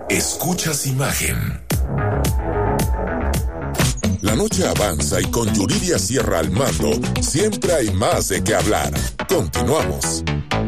Escuchas imagen. La noche avanza y con Yuridia Sierra al mando, siempre hay más de qué hablar. Continuamos.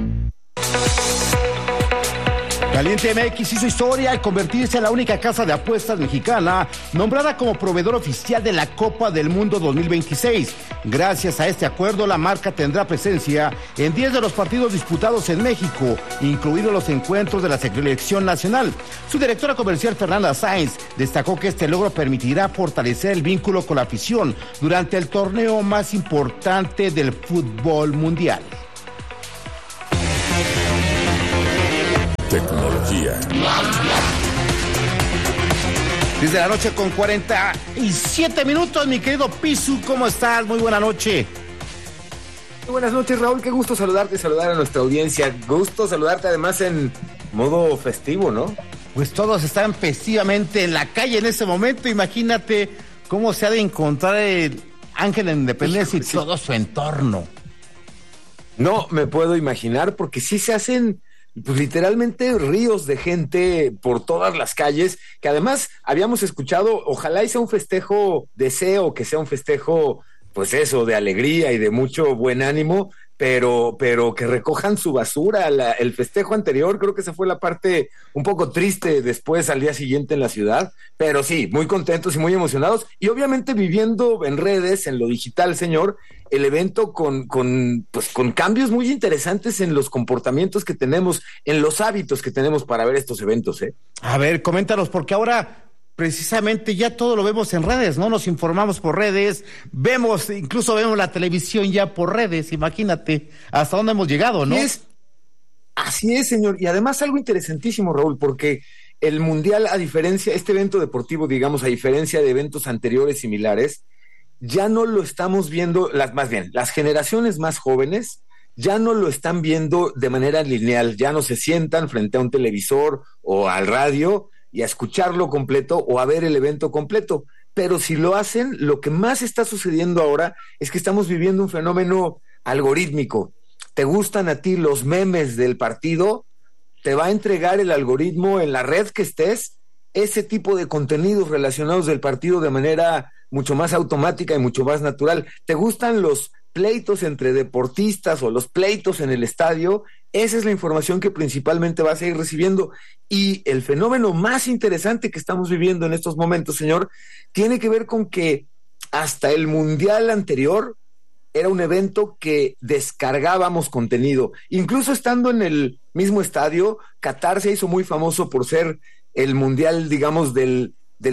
Caliente MX hizo historia al convertirse en la única casa de apuestas mexicana nombrada como proveedor oficial de la Copa del Mundo 2026. Gracias a este acuerdo, la marca tendrá presencia en 10 de los partidos disputados en México, incluidos los encuentros de la selección nacional. Su directora comercial, Fernanda Sáenz, destacó que este logro permitirá fortalecer el vínculo con la afición durante el torneo más importante del fútbol mundial. Tecnología. Desde la noche con 47 minutos, mi querido Pisu, ¿cómo estás? Muy buena noche. Muy buenas noches, Raúl, qué gusto saludarte, saludar a nuestra audiencia. Gusto saludarte además en modo festivo, ¿no? Pues todos están festivamente en la calle en ese momento. Imagínate cómo se ha de encontrar el Ángel de la Independencia y todo su entorno. No me puedo imaginar, porque sí se hacen pues literalmente ríos de gente por todas las calles, que además habíamos escuchado, ojalá y sea un festejo, deseo que sea un festejo, pues eso, de alegría y de mucho buen ánimo, pero que recojan su basura. El festejo anterior, creo que esa fue la parte un poco triste después al día siguiente en la ciudad, pero sí, muy contentos y muy emocionados, y obviamente viviendo en redes, en lo digital, señor, el evento con cambios muy interesantes en los comportamientos que tenemos, en los hábitos que tenemos para ver estos eventos, ¿eh? A ver, coméntanos, porque ahora precisamente ya todo lo vemos en redes, ¿no? Nos informamos por redes, incluso vemos la televisión ya por redes, imagínate hasta dónde hemos llegado, ¿no? Así es, señor, y además algo interesantísimo, Raúl, porque el Mundial, este evento deportivo, digamos, a diferencia de eventos anteriores similares, ya no lo estamos viendo, las generaciones más jóvenes ya no lo están viendo de manera lineal, ya no se sientan frente a un televisor o al radio y a escucharlo completo o a ver el evento completo, pero si lo hacen, lo que más está sucediendo ahora es que estamos viviendo un fenómeno algorítmico. ¿Te gustan a ti los memes del partido? Te va a entregar el algoritmo en la red que estés ese tipo de contenidos relacionados del partido de manera mucho más automática y mucho más natural. ¿Te gustan los pleitos entre deportistas o los pleitos en el estadio? Esa es la información que principalmente vas a ir recibiendo. Y el fenómeno más interesante que estamos viviendo en estos momentos, señor, tiene que ver con que hasta el Mundial anterior era un evento que descargábamos contenido. Incluso estando en el mismo estadio, Qatar se hizo muy famoso por ser el Mundial, digamos, del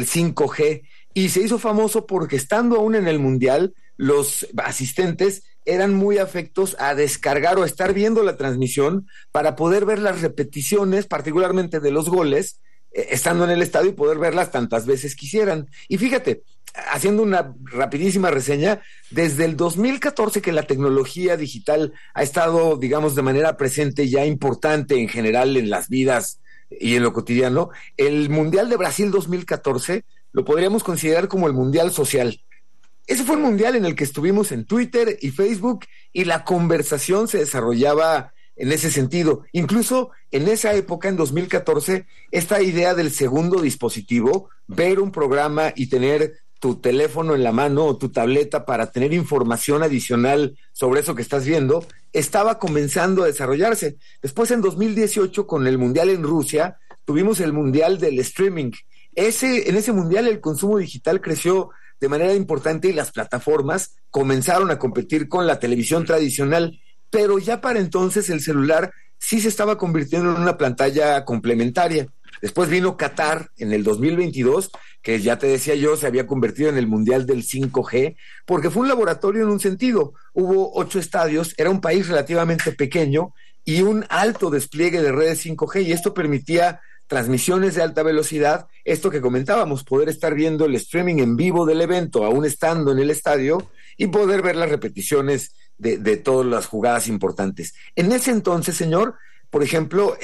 5G, y se hizo famoso porque estando aún en el Mundial, los asistentes eran muy afectos a descargar o a estar viendo la transmisión para poder ver las repeticiones, particularmente de los goles, estando en el estadio, y poder verlas tantas veces quisieran. Y fíjate, haciendo una rapidísima reseña, desde el 2014 que la tecnología digital ha estado, digamos, de manera presente, ya importante en general en las vidas y en lo cotidiano, el Mundial de Brasil 2014 lo podríamos considerar como el Mundial social. Ese fue el Mundial en el que estuvimos en Twitter y Facebook, y la conversación se desarrollaba en ese sentido. Incluso en esa época, en 2014, esta idea del segundo dispositivo, ver un programa y tener tu teléfono en la mano o tu tableta para tener información adicional sobre eso que estás viendo, estaba comenzando a desarrollarse. Después, en 2018, con el Mundial en Rusia, tuvimos el Mundial del streaming. En ese Mundial el consumo digital creció de manera importante y las plataformas comenzaron a competir con la televisión tradicional, pero ya para entonces el celular sí se estaba convirtiendo en una pantalla complementaria. Después vino Qatar en el 2022, que ya te decía yo, se había convertido en el Mundial del 5G, porque fue un laboratorio en un sentido. Hubo 8 estadios, era un país relativamente pequeño y un alto despliegue de redes 5G, y esto permitía transmisiones de alta velocidad, esto que comentábamos, poder estar viendo el streaming en vivo del evento, aún estando en el estadio, y poder ver las repeticiones de todas las jugadas importantes. En ese entonces, señor, por ejemplo,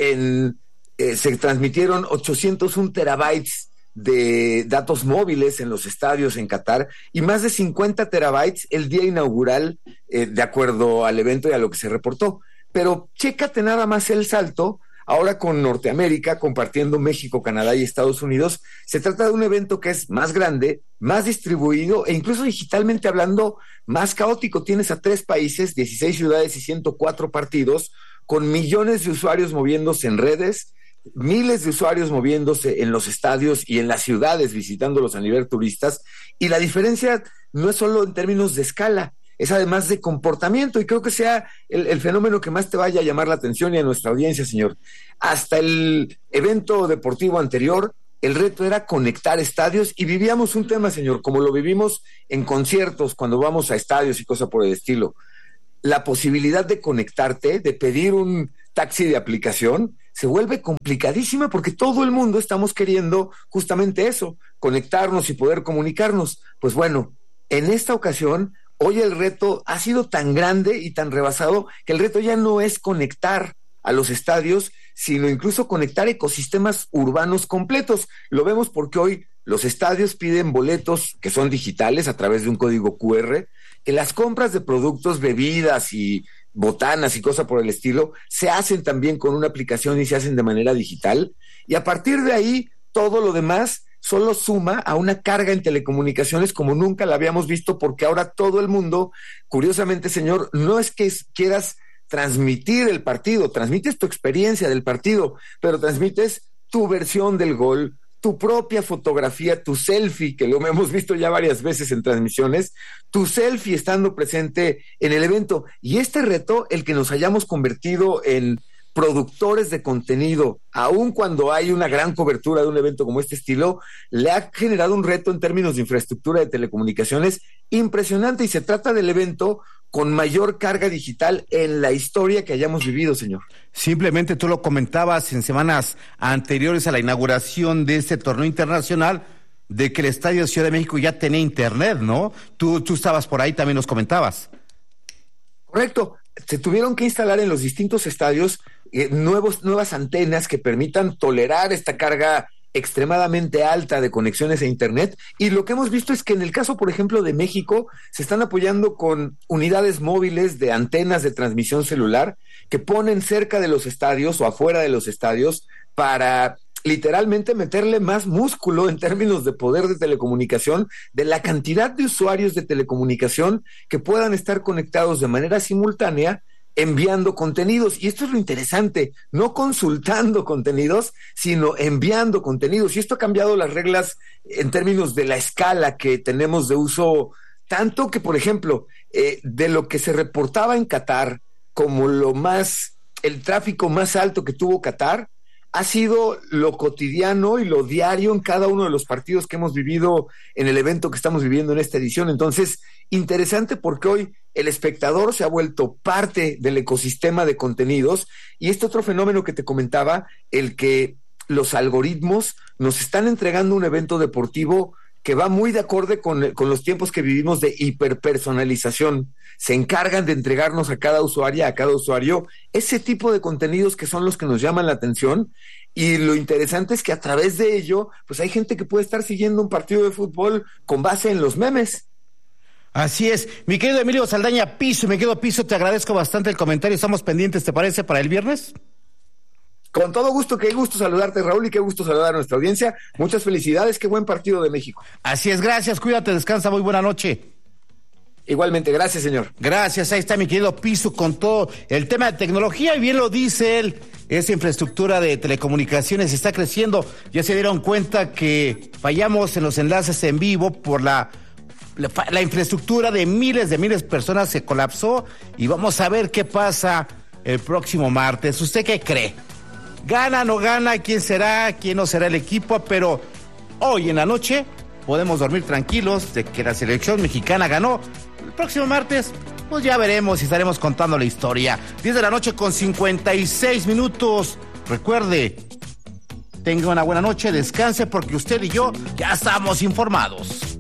se transmitieron 801 terabytes de datos móviles en los estadios en Qatar, y más de 50 terabytes el día inaugural, de acuerdo al evento y a lo que se reportó. Pero chécate nada más el salto ahora con Norteamérica, compartiendo México, Canadá y Estados Unidos. Se trata de un evento que es más grande, más distribuido e incluso digitalmente hablando, más caótico. Tienes a 3 países, 16 ciudades y 104 partidos, con millones de usuarios moviéndose en redes, miles de usuarios moviéndose en los estadios y en las ciudades, visitándolos a nivel turistas. Y la diferencia no es solo en términos de escala, es además de comportamiento, y creo que sea el fenómeno que más te vaya a llamar la atención y a nuestra audiencia, señor. Hasta el evento deportivo anterior, el reto era conectar estadios, y vivíamos un tema, señor, como lo vivimos en conciertos, cuando vamos a estadios y cosas por el estilo. La posibilidad de conectarte, de pedir un taxi de aplicación, se vuelve complicadísima porque todo el mundo estamos queriendo justamente eso, conectarnos y poder comunicarnos. Pues bueno, en esta ocasión, hoy el reto ha sido tan grande y tan rebasado que el reto ya no es conectar a los estadios, sino incluso conectar ecosistemas urbanos completos. Lo vemos porque hoy los estadios piden boletos que son digitales a través de un código QR, que las compras de productos, bebidas y botanas y cosas por el estilo se hacen también con una aplicación y se hacen de manera digital, y a partir de ahí todo lo demás solo suma a una carga en telecomunicaciones como nunca la habíamos visto, porque ahora todo el mundo, curiosamente, señor, no es que quieras transmitir el partido, transmites tu experiencia del partido, pero transmites tu versión del gol, tu propia fotografía, tu selfie, que lo hemos visto ya varias veces en transmisiones, tu selfie estando presente en el evento. Y este reto, el que nos hayamos convertido en productores de contenido, aun cuando hay una gran cobertura de un evento como este estilo, le ha generado un reto en términos de infraestructura de telecomunicaciones impresionante, y se trata del evento con mayor carga digital en la historia que hayamos vivido, señor. Simplemente tú lo comentabas en semanas anteriores a la inauguración de este torneo internacional, de que el Estadio Ciudad de México ya tenía internet, ¿no? Tú estabas por ahí, también nos comentabas. Correcto. Se tuvieron que instalar en los distintos estadios nuevas antenas que permitan tolerar esta carga extremadamente alta de conexiones a internet, y lo que hemos visto es que en el caso, por ejemplo, de México, se están apoyando con unidades móviles de antenas de transmisión celular que ponen cerca de los estadios o afuera de los estadios para literalmente meterle más músculo en términos de poder de telecomunicación, de la cantidad de usuarios de telecomunicación que puedan estar conectados de manera simultánea enviando contenidos. Y esto es lo interesante, no consultando contenidos, sino enviando contenidos. Y esto ha cambiado las reglas en términos de la escala que tenemos de uso, tanto que, por ejemplo, de lo que se reportaba en Qatar como el tráfico más alto que tuvo Qatar, ha sido lo cotidiano y lo diario en cada uno de los partidos que hemos vivido en el evento que estamos viviendo en esta edición. Entonces, interesante porque hoy el espectador se ha vuelto parte del ecosistema de contenidos, y este otro fenómeno que te comentaba, el que los algoritmos nos están entregando un evento deportivo que va muy de acorde con los tiempos que vivimos de hiperpersonalización. Se encargan de entregarnos a cada usuario, ese tipo de contenidos que son los que nos llaman la atención, y lo interesante es que a través de ello, pues hay gente que puede estar siguiendo un partido de fútbol con base en los memes. Así es, mi querido Emilio Saldaña Piso, te agradezco bastante el comentario, estamos pendientes, ¿te parece, para el viernes? Con todo gusto, qué gusto saludarte, Raúl, y qué gusto saludar a nuestra audiencia. Muchas felicidades, qué buen partido de México. Así es, gracias, cuídate, descansa, muy buena noche. Igualmente, gracias, señor. Gracias, ahí está mi querido Piso con todo el tema de tecnología, y bien lo dice él, esa infraestructura de telecomunicaciones está creciendo. Ya se dieron cuenta que fallamos en los enlaces en vivo por la infraestructura de miles de personas se colapsó, y vamos a ver qué pasa el próximo martes. ¿Usted qué cree? ¿Gana, no gana? ¿Quién será? ¿Quién no será el equipo? Pero hoy en la noche podemos dormir tranquilos de que la selección mexicana ganó. El próximo martes, pues ya veremos y estaremos contando la historia. 10 de la noche con 56 minutos. Recuerde, tenga una buena noche, descanse, porque usted y yo ya estamos informados.